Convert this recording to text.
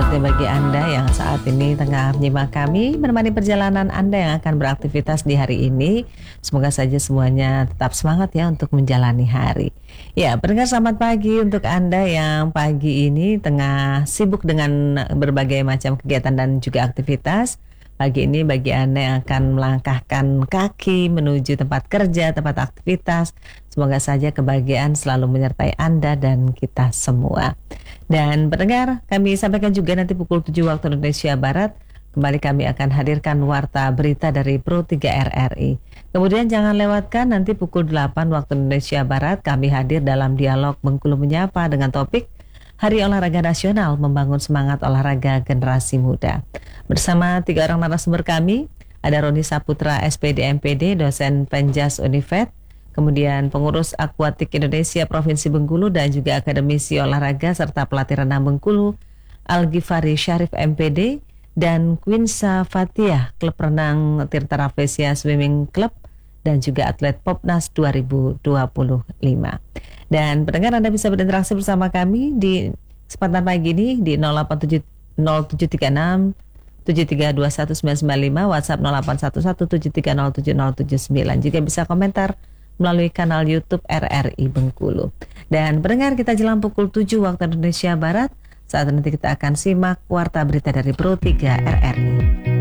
selanjutnya bagi Anda yang saat ini tengah menyimak kami, menemani perjalanan Anda yang akan beraktivitas di hari ini. Semoga saja semuanya tetap semangat ya untuk menjalani hari. Ya, pendengar selamat pagi untuk Anda yang pagi ini tengah sibuk dengan berbagai macam kegiatan dan juga aktivitas. Pagi ini bagi Anda yang akan melangkahkan kaki menuju tempat kerja, tempat aktivitas, semoga saja kebahagiaan selalu menyertai Anda dan kita semua. Dan pendengar, kami sampaikan juga nanti pukul 7 waktu Indonesia Barat, kembali kami akan hadirkan warta berita dari Pro 3 RRI. Kemudian jangan lewatkan nanti pukul 8 waktu Indonesia Barat, kami hadir dalam dialog Bengkulu Menyapa dengan topik Hari Olahraga Nasional Membangun Semangat Olahraga Generasi Muda. Bersama 3 orang narasumber kami, ada Roni Saputra SPD MPD, dosen Penjas Univet, kemudian pengurus Akuatik Indonesia Provinsi Bengkulu dan juga akademisi olahraga serta pelatih renang Bengkulu, Al-Ghifari Syarif MPD, dan Quinsa Fathia, klub renang Tirta Rafflesia Swimming Club, dan juga atlet Popnas 2025. Dan pendengar Anda bisa berinteraksi bersama kami di kesempatan pagi ini di 0736 7321995, WhatsApp 081173070079. Juga bisa komentar melalui kanal YouTube RRI Bengkulu. Dan pendengar, kita jelang pukul 7 waktu Indonesia Barat. Saat nanti kita akan simak warta berita dari Pro 3 RRI.